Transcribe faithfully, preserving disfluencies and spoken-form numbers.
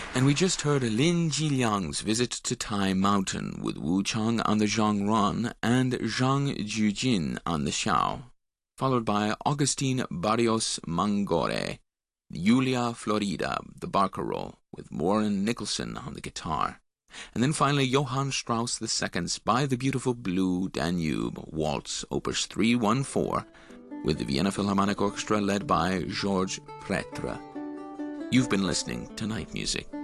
And we just heard Lin Jiliang's Visit to Tai Mountain with Wu Chang on the Zhangran and Zhang Jujin on the xiao, followed by Augustine Barrios Mangore, Julia Florida, the barcarolle, with Warren Nicholson on the guitar. And then finally Johann Strauss the Second's By the Beautiful Blue Danube Waltz, Opus three one four, with the Vienna Philharmonic Orchestra led by Georges Prêtre. You've been listening to Night Music.